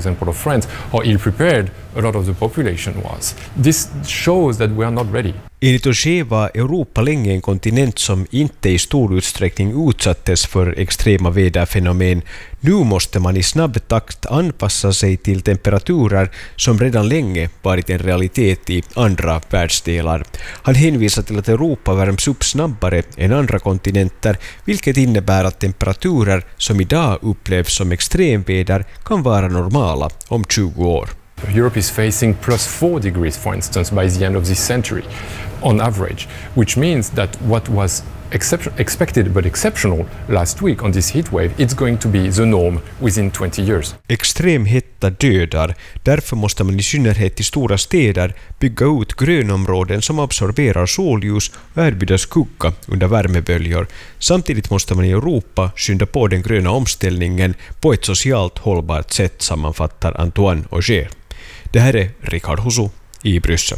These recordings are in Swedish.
example of France, how ill-prepared a lot of the population was. This shows that we are not ready. Enligt Auger var Europa länge en kontinent som inte i stor utsträckning utsattes för extrema väderfenomen. Nu måste man i snabb takt anpassa sig till temperaturer som redan länge varit en realitet i andra världsdelar. Han hänvisar till att Europa värms upp snabbare än andra kontinenter, vilket innebär att temperaturer som idag upplevs som extremväder kan vara normala om 20 år. Europe is facing +4 degrees, for instance, by the end of this century, on average, which means that what was expected but exceptional last week on this heat wave, it's going to be the norm within 20 years. Extrem hetta dödar. Därför måste man i synnerhet i stora städer bygga ut grönområden som absorberar solljus och erbjuder skugga under värmeböljor. Samtidigt måste man i Europa skynda på den gröna omställningen på ett socialt hållbart sätt, sammanfattar Antoine Auger. Det här är Richard Husu i Bryssel.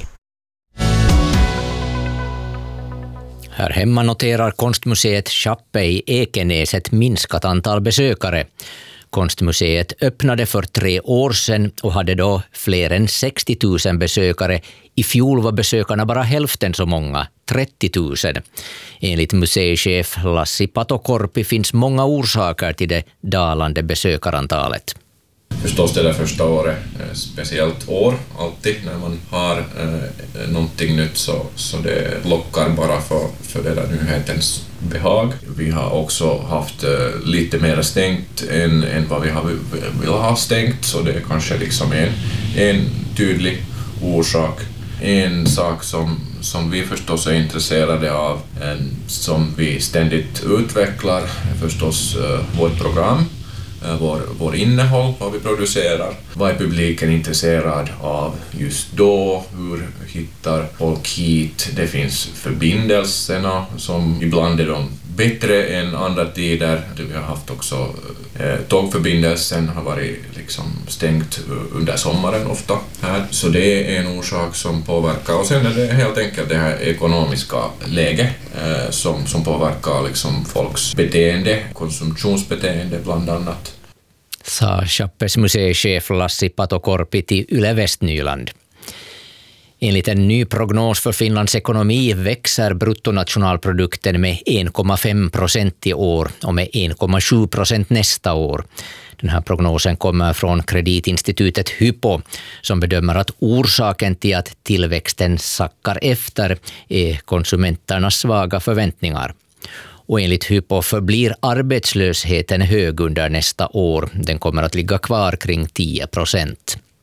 Här hemma noterar konstmuseet Chappe i Ekenäs ett minskat antal besökare. Konstmuseet öppnade för 3 år sedan och hade då fler än 60 000 besökare. I fjol var besökarna bara hälften så många, 30 000. Enligt museichef Lassi Patokorpi finns många orsaker till det dalande besökarantalet. Förstås det där första året, speciellt år, alltid när man har någonting nytt så det lockar bara för det där nyhetens behag. Vi har också haft lite mer stängt än vad vi vill ha stängt, så det är kanske liksom en tydlig orsak. En sak som vi förstås är intresserade av, som vi ständigt utvecklar, är förstås vårt program. Vår innehåll, vad vi producerar. Vad är publiken intresserad av just då? Hur hittar folk hit? Det finns förbindelserna som ibland är de bättre än andra tider. Vi har haft också tågförbindelsen har varit liksom stängt under sommaren ofta här. Så det är en orsak som påverkar. Och sen är det helt enkelt det här ekonomiska läget som påverkar liksom folks beteende, konsumtionsbeteende bland annat. Sa Chappes museichef Lassi Patokorpi till Yle Västnyland. Enligt en ny prognos för Finlands ekonomi växer bruttonationalprodukten med 1,5% i år och med 1,7% nästa år. Den här prognosen kommer från kreditinstitutet Hypo som bedömer att orsaken till att tillväxten sackar efter är konsumenternas svaga förväntningar. Och enligt Hypo förblir arbetslösheten hög under nästa år. Den kommer att ligga kvar kring 10%.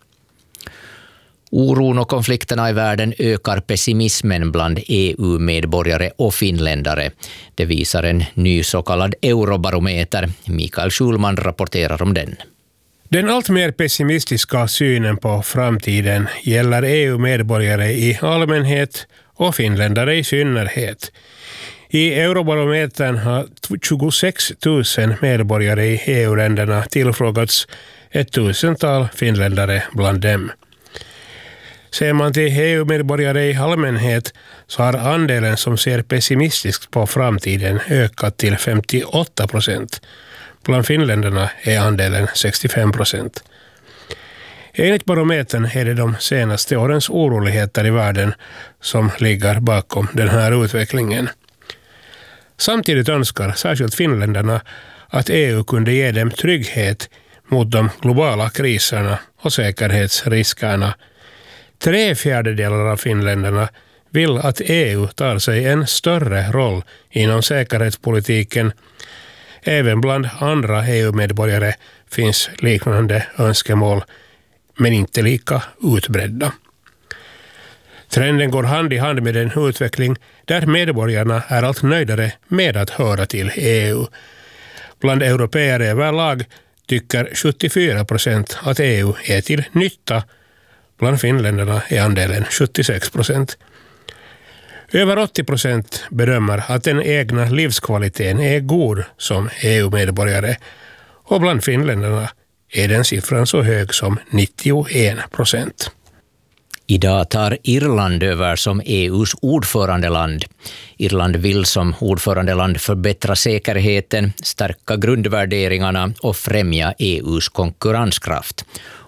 Oron och konflikterna i världen ökar pessimismen bland EU-medborgare och finländare. Det visar en ny så kallad eurobarometer. Mikael Schulman rapporterar om den. Den allt mer pessimistiska synen på framtiden gäller EU-medborgare i allmänhet och finländare i synnerhet. I Eurobarometern har 26 000 medborgare i EU-länderna tillfrågats, 1000-tal finländare bland dem. Ser man till EU-medborgare i allmänhet så har andelen som ser pessimistiskt på framtiden ökat till 58%. Bland finländarna är andelen 65%. Enligt barometern är det de senaste årens oroligheter i världen som ligger bakom den här utvecklingen. Samtidigt önskar särskilt finländarna att EU kunde ge dem trygghet mot de globala kriserna och säkerhetsriskerna. 3/4 av finländarna vill att EU tar sig en större roll inom säkerhetspolitiken. Även bland andra EU-medborgare finns liknande önskemål, men inte lika utbredda. Trenden går hand i hand med en utveckling där medborgarna är allt nöjdare med att höra till EU. Bland européer överlag tycker 74% att EU är till nytta. Bland finländarna är andelen 76%. Över 80% bedömer att den egna livskvaliteten är god som EU-medborgare, och bland finländarna är den siffran så hög som 91%. Idag tar Irland över som EU:s ordförandeland. Irland vill som ordförandeland förbättra säkerheten, stärka grundvärderingarna och främja EU:s konkurrenskraft.